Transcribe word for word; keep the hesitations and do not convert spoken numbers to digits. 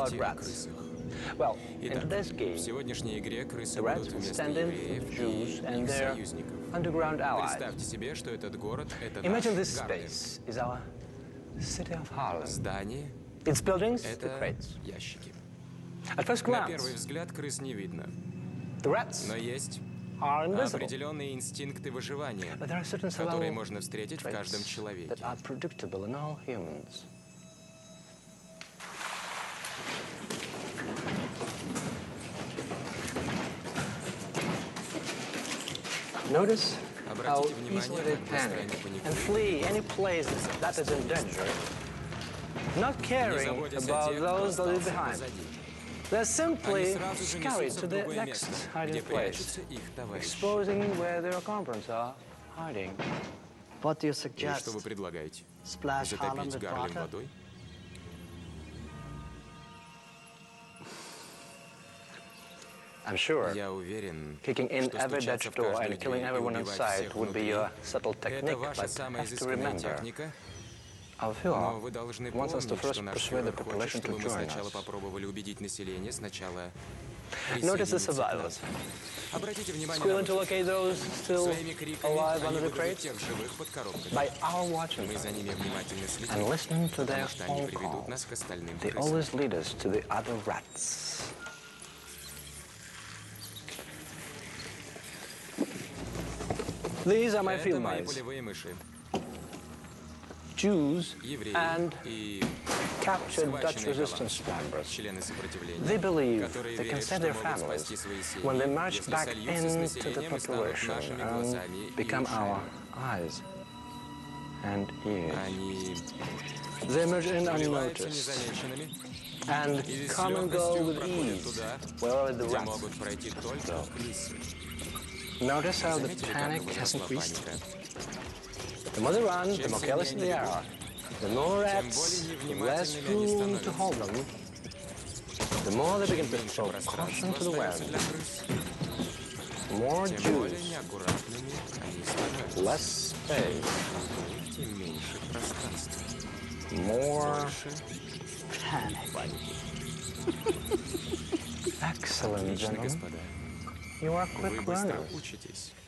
about rats. Well, in today's game, В сегодняшней игре крысы the rats будут will вместо stand in for евреев the Jews и and их their союзников. underground allies. Представьте себе, что этот город — это Imagine наш this Гарлем. space is our city of Harlem. Здание Its buildings, — the это crates. ящики. At first На первый glance, взгляд крыс не видно, the rats но есть are invisible. определенные инстинкты выживания, But there are certain которые survival можно встретить в каждом traits человеке. that are predictable in all humans. Notice how Обратите внимание, easily they как быстро panic они and паникуют. flee any place that is in danger, not Не caring заботясь о about тех, кто those that leave остался behind. позади. They're Они simply сразу же scurried несутся to в the другое next место, hiding где place, прячутся их товарищи. exposing where their comrades are hiding. What do you И что suggest? вы предлагаете? Splash Harlem Затопить with Гарлем water? водой? I'm sure Я уверен, kicking in что every стучаться Dutch в door каждую and killing дверь и everyone убивать inside всех would be внутри your subtle — это technique, ваша but самая have to изысканная remember, техника. our Но вы Führer должны wants us to помнить, first что наш persuade the фюрер хочет, population чтобы to мы join сначала us. попробовали убедить население сначала Notice the присоединиться к нам. survivors. Обратите внимание Squealing на to выживших. locate those still Своими криками alive они under the выдадут crates тех живых под коробками. by our watching Мы за them ними внимательно and следим, listening to their потому что они phone приведут нас calls. к остальным They крысам. always lead us to the other rats. These are my Это field мои mice, полевые мыши. Jews Евреи and и captured Dutch схваченные resistance голландцы, members. члены сопротивления, They believe которые they can верят, save что their могут families спасти свои семьи, when they march если back сольются с into the населением и станут population нашими and глазами и become our ушами. eyes and ears. Они They emerge in вливаются unnoticed незамеченными and и с come and go легкостью with проходят ease туда, wherever the где rats могут пройти только крысы. Notice how the Заметили, panic как has возросла increased? паника? The more they run, the Чем more careless сильнее they они are. The more тем rats, более the less невнимательными они room to становятся. hold them. The more they begin to Меньше throw caution пространства to the остается wind. для крыс, The more тем более Jews, неаккуратными они становятся. less space, Тем меньше пространства. more Больше Panic. паники. excellent, Отлично, gentlemen. господа. You are Вы quick быстро learners. учитесь.